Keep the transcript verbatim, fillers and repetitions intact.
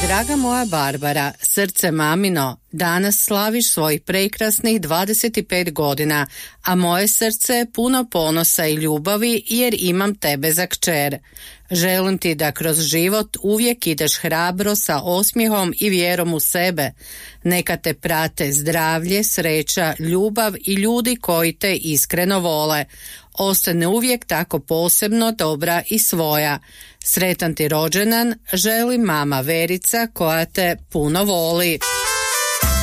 Draga moja Barbara, srce mamino, danas slaviš svojih prekrasnih dvadeset pet godina, a moje srce je puno ponosa i ljubavi jer imam tebe za kćer. Želim ti da kroz život uvijek ideš hrabro sa osmijehom i vjerom u sebe. Neka te prate zdravlje, sreća, ljubav i ljudi koji te iskreno vole. Ostane uvijek tako posebno, dobra i svoja. Sretan ti rođendan, želi mama Verica koja te puno voli.